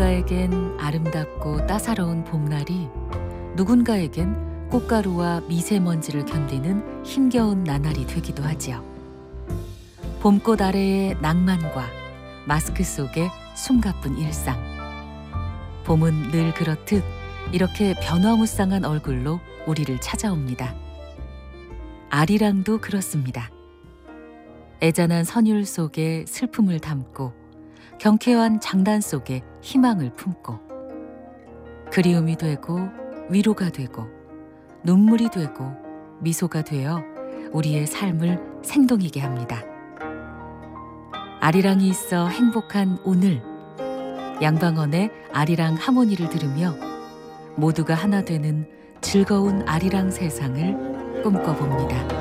누군가에겐 아름답고 따사로운 봄날이 누군가에겐 꽃가루와 미세먼지를 견디는 힘겨운 나날이 되기도 하지요. 봄꽃 아래의 낭만과 마스크 속의 숨가쁜 일상. 봄은 늘 그렇듯 이렇게 변화무쌍한 얼굴로 우리를 찾아옵니다. 아리랑도 그렇습니다. 애잔한 선율 속에 슬픔을 담고 경쾌한 장단 속에 희망을 품고 그리움이 되고 위로가 되고 눈물이 되고 미소가 되어 우리의 삶을 생동이게 합니다. 아리랑이 있어 행복한 오늘, 양방언의 아리랑 하모니를 들으며 모두가 하나 되는 즐거운 아리랑 세상을 꿈꿔봅니다.